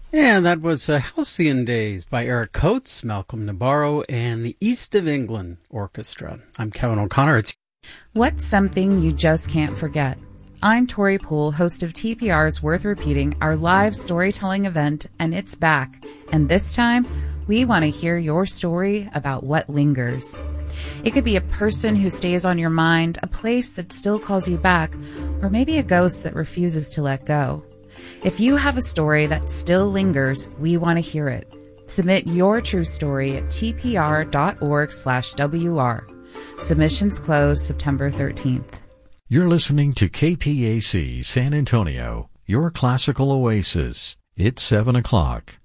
And that was Halcyon Days by Eric Coates, Malcolm Nabarro, and the East of England Orchestra. I'm Kevin O'Connor. What's something you just can't forget? I'm Tori Poole, host of TPR's Worth Repeating, our live storytelling event, and it's back. And this time, we want to hear your story about what lingers. It could be a person who stays on your mind, a place that still calls you back, or maybe a ghost that refuses to let go. If you have a story that still lingers, we want to hear it. Submit your true story at tpr.org/WR. Submissions close September 13th. You're listening to KPAC San Antonio, your classical oasis. It's 7 o'clock.